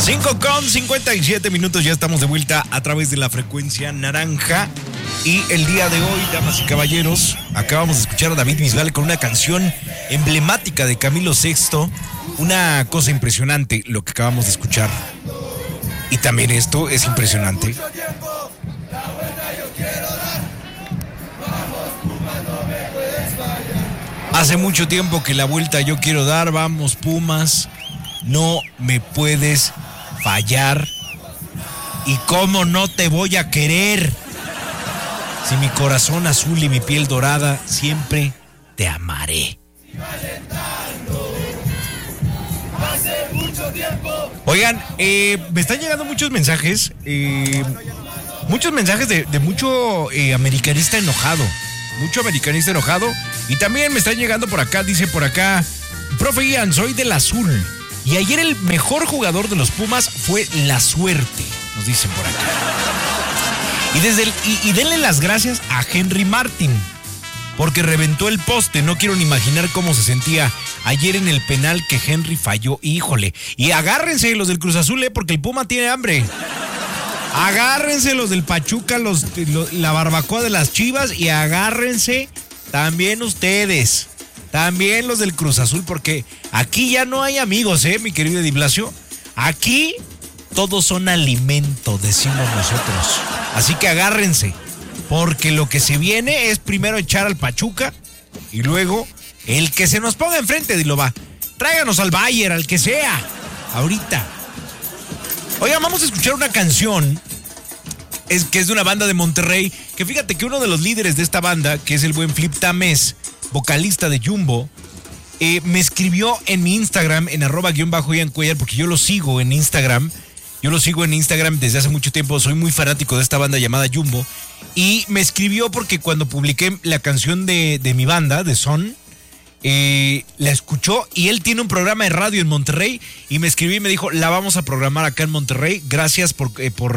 5:57, ya estamos de vuelta a través de la frecuencia naranja. Y el día de hoy, damas y caballeros, acabamos de escuchar a David Bisbal con una canción emblemática de Camilo VI. Una cosa impresionante lo que acabamos de escuchar. Y también esto es impresionante. Hace mucho tiempo que la vuelta yo quiero dar, vamos Pumas, no me puedes fallar. ¿Y cómo no te voy a querer? Si mi corazón azul y mi piel dorada, siempre te amaré. Oigan, me están llegando muchos mensajes, de mucho americanista enojado. Mucho americanista enojado. Y también me están llegando por acá, dice por acá, profe Ian, soy del azul. Y ayer el mejor jugador de los Pumas fue la suerte, nos dicen por acá. Y denle las gracias a Henry Martin, porque reventó el poste. No quiero ni imaginar cómo se sentía ayer en el penal que Henry falló. Híjole. Y agárrense los del Cruz Azul, porque el Puma tiene hambre. Agárrense los del Pachuca, la barbacoa de las Chivas, y agárrense también ustedes, también los del Cruz Azul, porque aquí ya no hay amigos, mi querido Di Blasio. Aquí todos son alimento, decimos nosotros. Así que agárrense, porque lo que se viene es primero echar al Pachuca y luego el que se nos ponga enfrente, dilo va. Tráiganos al Bayern, al que sea, ahorita. Oigan, vamos a escuchar una canción que es de una banda de Monterrey, que fíjate que uno de los líderes de esta banda, que es el buen Flip Tamés, vocalista de Jumbo, me escribió en mi Instagram, en @Ian Cuellar, porque yo lo sigo en Instagram. Yo lo sigo en Instagram desde hace mucho tiempo, soy muy fanático de esta banda llamada Jumbo, y me escribió porque cuando publiqué la canción de mi banda, de Son, la escuchó, y él tiene un programa de radio en Monterrey, y me escribió y me dijo, la vamos a programar acá en Monterrey, gracias no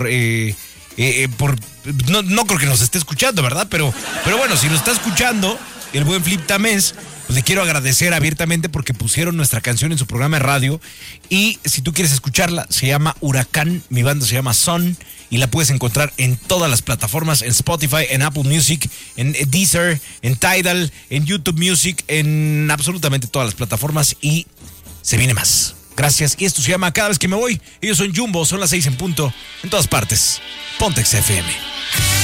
creo que nos esté escuchando, ¿verdad? Pero bueno, si nos está escuchando el buen Flip Tamés, pues le quiero agradecer abiertamente porque pusieron nuestra canción en su programa de radio. Y si tú quieres escucharla, se llama Huracán, mi banda se llama Son, y la puedes encontrar en todas las plataformas, en Spotify, en Apple Music, en Deezer, en Tidal, en YouTube Music, en absolutamente todas las plataformas, y se viene más. Gracias. Y esto se llama Cada vez que me voy. Ellos son Jumbo, son las 6 en punto, en todas partes. Pontex FM.